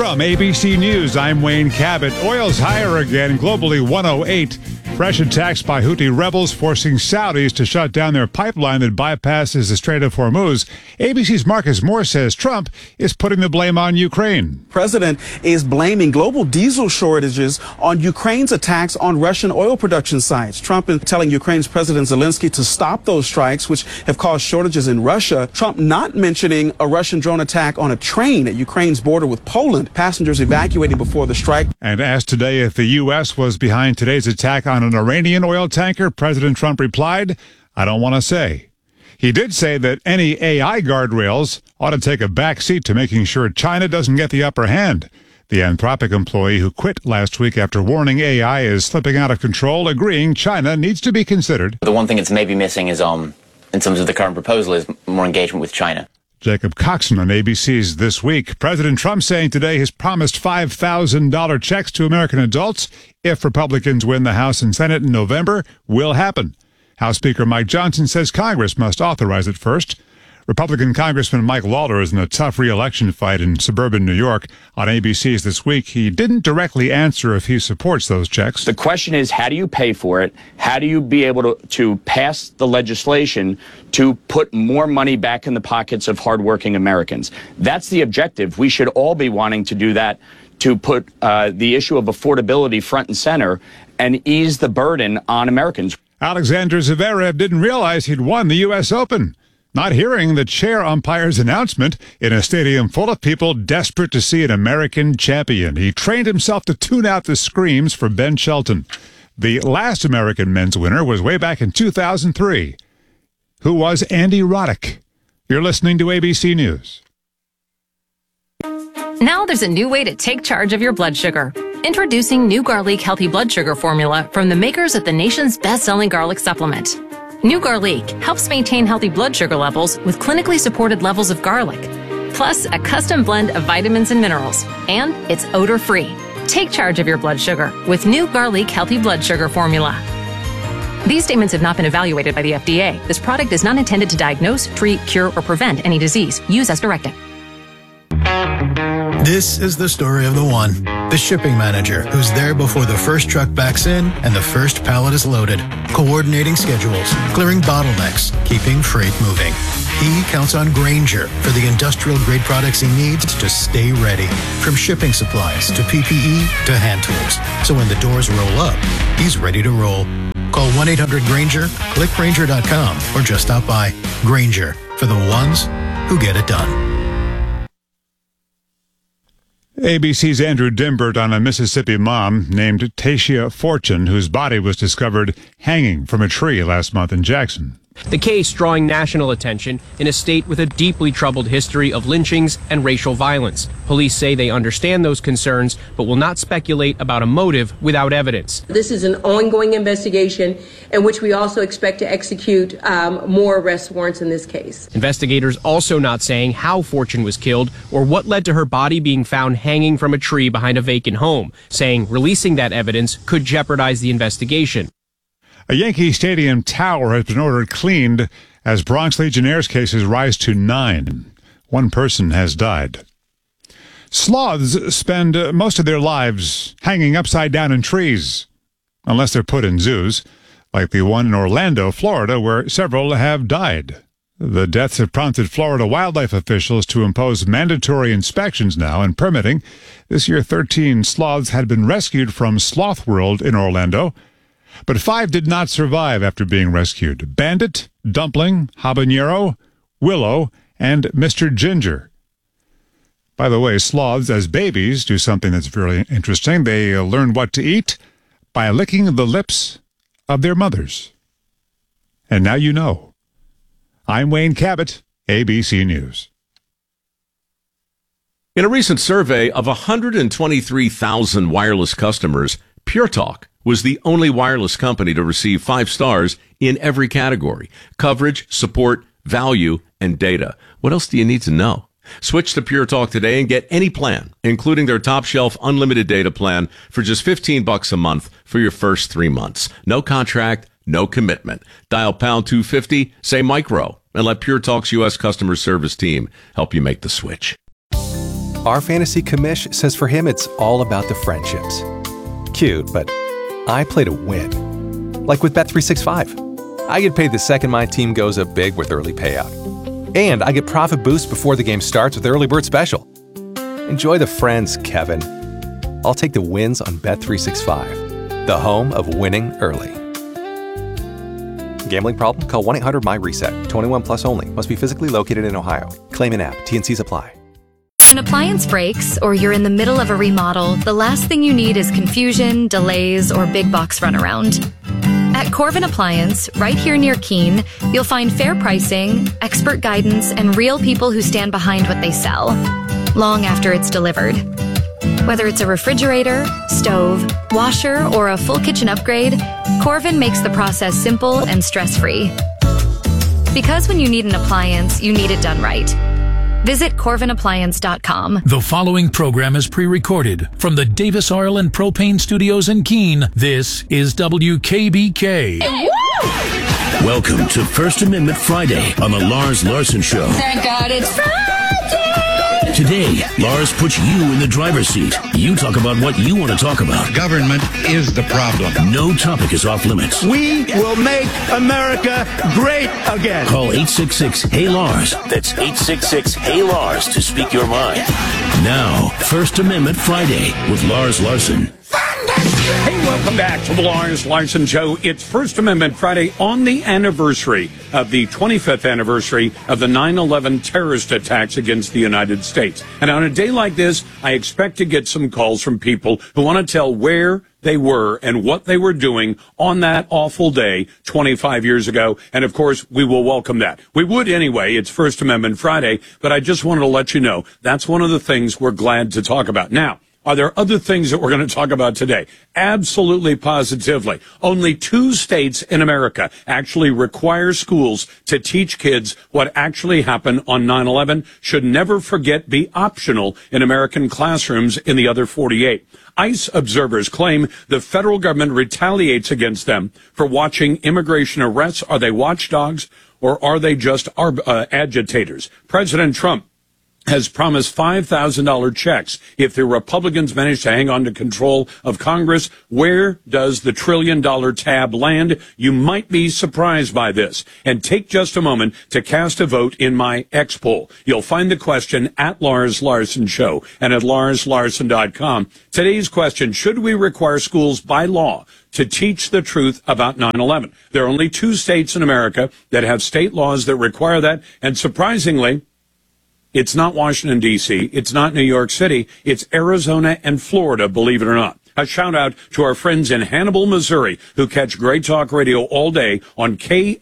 From ABC News, I'm Wayne Cabot. Oil's higher again, globally 108. Fresh attacks by Houthi rebels forcing Saudis to shut down their pipeline that bypasses the Strait of Hormuz. ABC's Marcus Moore says Trump is putting the blame on Ukraine. President is blaming global diesel shortages on Ukraine's attacks on Russian oil production sites. Trump is telling Ukraine's President Zelensky to stop those strikes, which have caused shortages in Russia. Trump not mentioning a Russian drone attack on a train at Ukraine's border with Poland. Passengers evacuating before the strike. And asked today if the U.S. was behind today's attack on an Iranian oil tanker, President Trump replied, "I don't want to say." He did say that any AI guardrails ought to take a back seat to making sure China doesn't get the upper hand. The Anthropic employee who quit last week after warning AI is slipping out of control, agreeing China needs to be considered. The one thing it's maybe missing is, in terms of the current proposal, is more engagement with China. Jacob Coxon on ABC's This Week. President Trump saying today he's promised $5,000 checks to American adults if Republicans win the House and Senate in November will happen. House Speaker Mike Johnson says Congress must authorize it first. Republican Congressman Mike Lawler is in a tough re-election fight in suburban New York. On ABC's This Week, he didn't directly answer if he supports those checks. The question is, how do you pay for it? How do you be able to pass the legislation to put more money back in the pockets of hardworking Americans? That's the objective. We should all be wanting to do that, to put the issue of affordability front and center and ease the burden on Americans. Alexander Zverev didn't realize he'd won the U.S. Open. Not hearing the chair umpire's announcement in a stadium full of people desperate to see an American champion. He trained himself to tune out the screams for Ben Shelton. The last American men's winner was way back in 2003. Who was Andy Roddick? You're listening to ABC News. Now there's a new way to take charge of your blood sugar. Introducing new Garlic Healthy Blood Sugar Formula from the makers of the nation's best-selling garlic supplement. New Garlic helps maintain healthy blood sugar levels with clinically supported levels of garlic, plus a custom blend of vitamins and minerals, and it's odor-free. Take charge of your blood sugar with New Garlic Healthy Blood Sugar Formula. These statements have not been evaluated by the FDA. This product is not intended to diagnose, treat, cure, or prevent any disease. Use as directed. This is the story of the one, the shipping manager who's there before the first truck backs in and the first pallet is loaded, coordinating schedules, clearing bottlenecks, keeping freight moving. He counts on Grainger for the industrial-grade products he needs to stay ready, from shipping supplies to PPE to hand tools. So when the doors roll up, he's ready to roll. Call 1-800-GRAINGER, click Grainger.com, or just stop by. Grainger, for the ones who get it done. ABC's Andrew Dimbert on a Mississippi mom named Tasia Fortune, whose body was discovered hanging from a tree last month in Jackson. The case drawing national attention in a state with a deeply troubled history of lynchings and racial violence. Police say they understand those concerns, but will not speculate about a motive without evidence. This is an ongoing investigation in which we also expect to execute more arrest warrants in this case. Investigators also not saying how Fortune was killed or what led to her body being found hanging from a tree behind a vacant home, saying releasing that evidence could jeopardize the investigation. A Yankee Stadium tower has been ordered cleaned as Bronx Legionnaires cases rise to 9. One person has died. Sloths spend most of their lives hanging upside down in trees, unless they're put in zoos, like the one in Orlando, Florida, where several have died. The deaths have prompted Florida wildlife officials to impose mandatory inspections now and permitting. This year, 13 sloths had been rescued from Sloth World in Orlando, but 5 did not survive after being rescued. Bandit, Dumpling, Habanero, Willow, and Mr. Ginger. By the way, sloths as babies do something that's very interesting. They learn what to eat by licking the lips of their mothers. And now you know. I'm Wayne Cabot, ABC News. In a recent survey of 123,000 wireless customers, Pure Talk was the only wireless company to receive 5 stars in every category: coverage, support, value, and data. What else do you need to know? Switch to Pure Talk today and get any plan, including their top shelf unlimited data plan, for just $15 a month for your first 3 months. No contract, no commitment. Dial pound 250, say micro, and let Pure Talk's U.S. customer service team help you make the switch. Our fantasy commish says for him it's all about the friendships. Cute, but I play to win. Like with Bet365. I get paid the second my team goes up big with early payout. And I get profit boost before the game starts with Early Bird Special. Enjoy the friends, Kevin. I'll take the wins on Bet365, the home of winning early. Gambling problem? Call 1-800-MY-RESET. 21 plus only. Must be physically located in Ohio. Claim in app. T&Cs apply. When an appliance breaks or you're in the middle of a remodel, the last thing you need is confusion, delays, or big box runaround. At Corvin Appliance, right here near Keene, you'll find fair pricing, expert guidance, and real people who stand behind what they sell, long after it's delivered. Whether it's a refrigerator, stove, washer, or a full kitchen upgrade, Corvin makes the process simple and stress-free. Because when you need an appliance, you need it done right. Visit CorvinAppliance.com. The following program is pre-recorded from the Davis Oil and Propane Studios in Keene. This is WKBK. Welcome to First Amendment Friday on the Lars Larson Show. Thank God it's Friday! Today, Lars puts you in the driver's seat. You talk about what you want to talk about. Government is the problem. No topic is off limits. We will make America great again. Call 866-HEY-LARS. That's 866-HEY-LARS to speak your mind. Now, First Amendment Friday with Lars Larson. Hey, welcome back to the Lars Larson Show. It's First Amendment Friday on the anniversary of the 25th anniversary of the 9/11 terrorist attacks against the United States. And on a day like this, I expect to get some calls from people who want to tell where they were and what they were doing on that awful day 25 years ago. And of course, we will welcome that. We would anyway. It's First Amendment Friday, but I just wanted to let you know that's one of the things we're glad to talk about. Now, are there other things that we're going to talk about today? Absolutely, positively. Only 2 states in America actually require schools to teach kids what actually happened on 9/11. Should never forget be optional in American classrooms in the other 48. ICE observers claim the federal government retaliates against them for watching immigration arrests. Are they watchdogs or are they just agitators? President Trump has promised $5,000 checks if the Republicans manage to hang on to control of Congress. Where does the $1 trillion tab land? You might be surprised by this. And take just a moment to cast a vote in my X poll. You'll find the question at Lars Larson Show and at LarsLarson.com. Today's question, should we require schools by law to teach the truth about 9/11? There are only 2 states in America that have state laws that require that. And surprisingly, it's not Washington, D.C., it's not New York City, it's Arizona and Florida, believe it or not. A shout out to our friends in Hannibal, Missouri, who catch Great Talk Radio all day on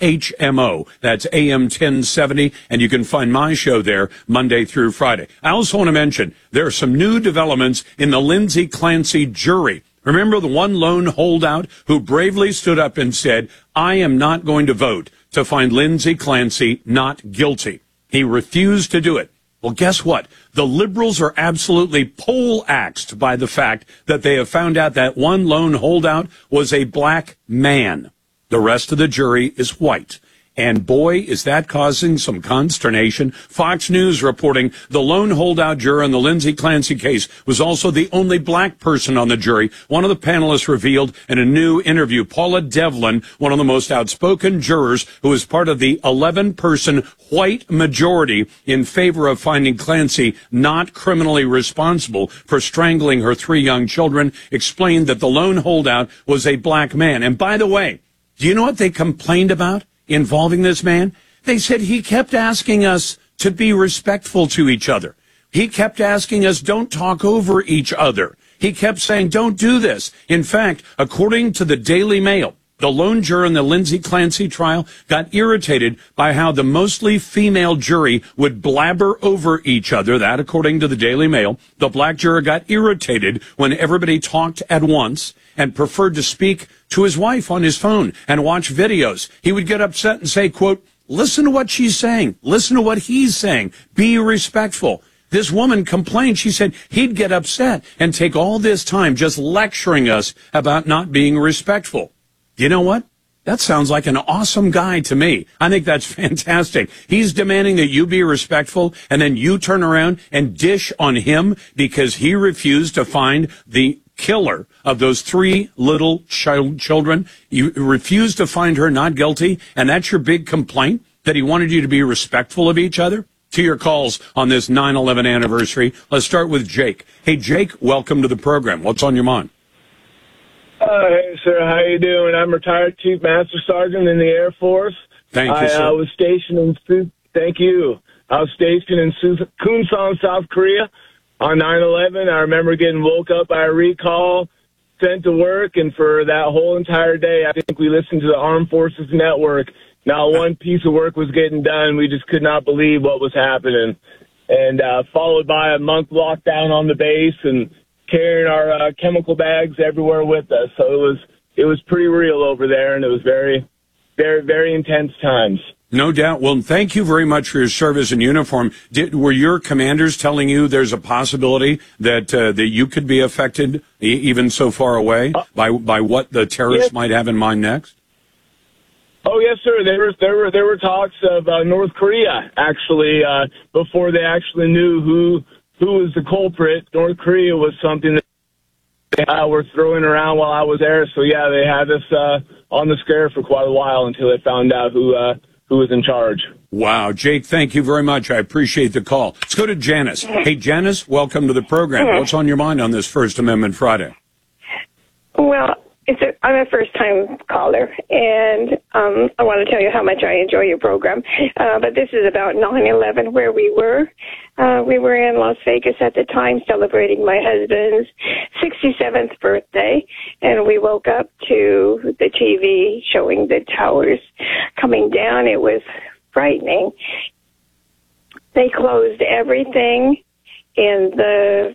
KHMO. That's AM 1070, and you can find my show there Monday through Friday. I also want to mention there are some new developments in the Lindsay Clancy jury. Remember the one lone holdout who bravely stood up and said, I am not going to vote to find Lindsay Clancy not guilty. He refused to do it. Well, guess what? The liberals are absolutely poleaxed by the fact that they have found out that one lone holdout was a black man. The rest of the jury is white. And boy, is that causing some consternation. Fox News reporting the lone holdout juror in the Lindsay Clancy case was also the only black person on the jury. One of the panelists revealed in a new interview, Paula Devlin, one of the most outspoken jurors who was part of the 11-person white majority in favor of finding Clancy not criminally responsible for strangling her 3 young children, explained that the lone holdout was a black man. And by the way, do you know what they complained about involving this man? They said he kept asking us to be respectful to each other. He kept asking us, don't talk over each other. He kept saying, don't do this. In fact, according to the Daily Mail, the lone juror in the Lindsay Clancy trial got irritated by how the mostly female jury would blabber over each other. That, according to the Daily Mail, the black juror got irritated when everybody talked at once and preferred to speak to his wife on his phone and watch videos. He would get upset and say, quote, listen to what she's saying. Listen to what he's saying. Be respectful. This woman complained. She said he'd get upset and take all this time just lecturing us about not being respectful. You know what? That sounds like an awesome guy to me. I think that's fantastic. He's demanding that you be respectful, and then you turn around and dish on him because he refused to find the killer of those 3 little children. You refused to find her not guilty, and that's your big complaint, that he wanted you to be respectful of each other? To your calls on this 9/11 anniversary. Let's start with Jake. Hey, Jake, welcome to the program. What's on your mind? Hey, sir. How you doing? I'm retired Chief Master Sergeant in the Air Force. Thank you, sir. I was stationed in Thank you. I was stationed in Kunsan, South Korea on 9/11. I remember getting woke up by a recall, sent to work, and for that whole entire day, I think we listened to the Armed Forces Network. Not one piece of work was getting done. We just could not believe what was happening. And followed by a month lockdown on the base and carrying our chemical bags everywhere with us. So it was pretty real over there, and it was very, very, very intense times. No doubt. Well, thank you very much for your service in uniform. Were your commanders telling you there's a possibility that that you could be affected, even so far away, by what the terrorists might have in mind next? Oh yes, sir. There were talks of North Korea actually before they actually knew who was the culprit. North Korea was something that they were throwing around while I was there. So yeah, they had us on the scare for quite a while until they found out who was in charge. Wow, Jake, thank you very much. I appreciate the call. Let's go to Janice. Hey, Janice, welcome to the program. What's on your mind on this First Amendment Friday? Well, I'm a first-time caller, and I want to tell you how much I enjoy your program. But this is about 9/11, where we were. We were in Las Vegas at the time celebrating my husband's 67th birthday, and we woke up to the TV showing the towers coming down. It was frightening. They closed everything in the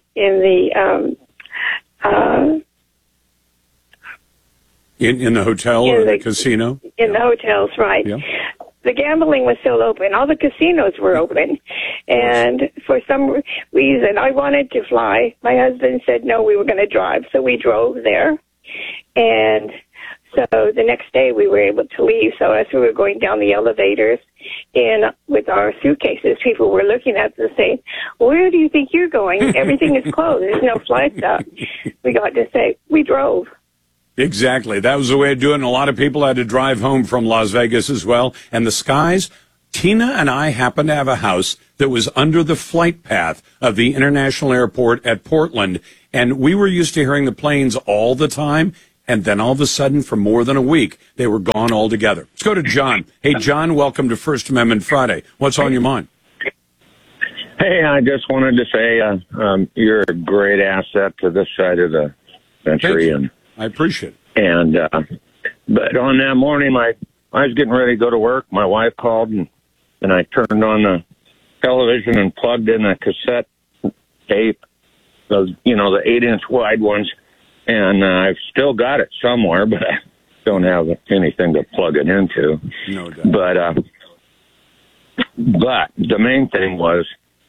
In the hotel or the casino? In the hotels, right. Yeah. The gambling was still open. All the casinos were open. And for some reason, I wanted to fly. My husband said, no, we were going to drive. So we drove there. And so the next day we were able to leave. So as we were going down the elevators with our suitcases, people were looking at us saying, where do you think you're going? Everything is closed. There's no flights up. We got to say, we drove. Exactly. That was the way of doing it. A lot of people had to drive home from Las Vegas as well. And the skies, Tina and I happened to have a house that was under the flight path of the international airport at Portland. And we were used to hearing the planes all the time. And then all of a sudden, for more than a week, they were gone altogether. Let's go to John. Hey, John, welcome to First Amendment Friday. What's on your mind? Hey, I just wanted to say you're a great asset to this side of the country. And I appreciate it. And but on that morning, I was getting ready to go to work. My wife called, and I turned on the television and plugged in a cassette tape, those, the 8-inch wide ones. And I've still got it somewhere, but I don't have anything to plug it into. No doubt. But the main thing was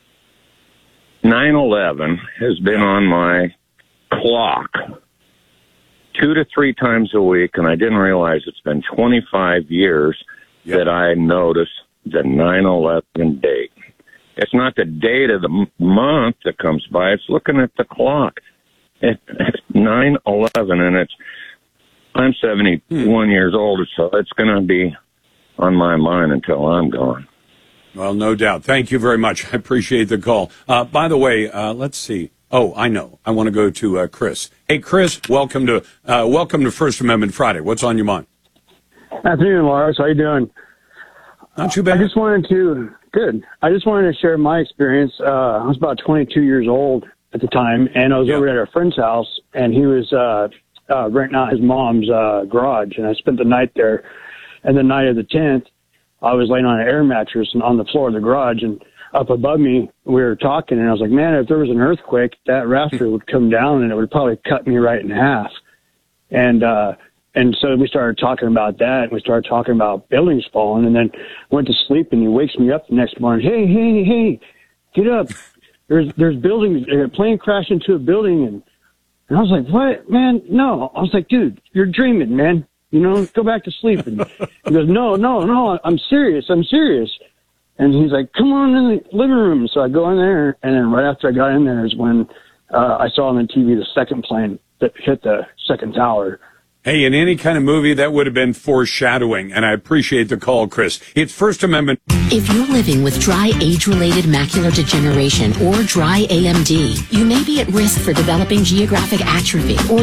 9/11 has been on my clock 2 to 3 times a week, and I didn't realize it's been 25 years that I noticed the 9/11 date. It's not the date of the month that comes by. It's looking at the clock. It's 9/11, and I'm 71 years old, so it's going to be on my mind until I'm gone. Well, no doubt. Thank you very much. I appreciate the call. By the way, let's see. Oh, I know. I want to go to Chris. Hey, Chris, welcome to First Amendment Friday. What's on your mind? Afternoon, Lars. How you doing? Not too bad. I just wanted to share my experience. I was about 22 years old at the time, and I was over at a friend's house, and he was renting out his mom's garage, and I spent the night there. And the night of the 10th, I was laying on an air mattress and on the floor of the garage, and up above me, we were talking, and I was like, man, if there was an earthquake, that rafter would come down, and it would probably cut me right in half. And so we started talking about that, and we started talking about buildings falling, and then went to sleep, and he wakes me up the next morning. Hey, get up. There's buildings, a plane crashed into a building, and I was like, what, man? No. I was like, dude, you're dreaming, man. Go back to sleep. And he goes, no, I'm serious. And he's like, come on in the living room. So I go in there, and then right after I got in there is when I saw on the TV the second plane that hit the second tower. Hey, in any kind of movie, that would have been foreshadowing, and I appreciate the call, Chris. It's First Amendment. If you're living with dry age-related macular degeneration or dry AMD, you may be at risk for developing geographic atrophy or